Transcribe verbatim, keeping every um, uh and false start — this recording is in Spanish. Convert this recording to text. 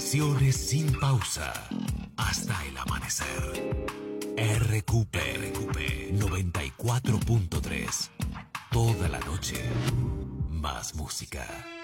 Canciones sin pausa hasta el amanecer. R Q P, R Q P noventa y cuatro punto tres. Toda la noche, más música.